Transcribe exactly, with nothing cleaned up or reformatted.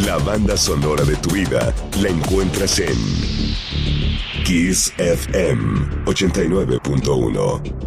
La banda sonora de tu vida la encuentras en Kiss F M ochenta y nueve punto uno.